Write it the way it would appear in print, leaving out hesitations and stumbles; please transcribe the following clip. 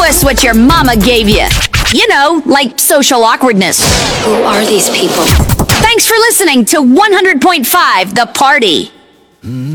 us what your mama gave you. You know, like social awkwardness. Who are these people? Thanks for listening to 100.5 The Party.